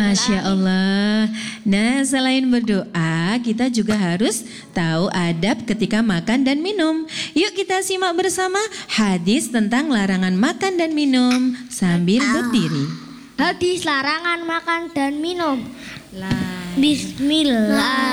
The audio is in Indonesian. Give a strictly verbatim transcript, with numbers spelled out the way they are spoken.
Masya Allah. Nah, selain berdoa, kita juga harus tahu adab ketika makan dan minum. Yuk kita simak bersama hadis tentang larangan makan dan minum sambil berdiri. Hadis larangan makan dan minum. La Bismillah.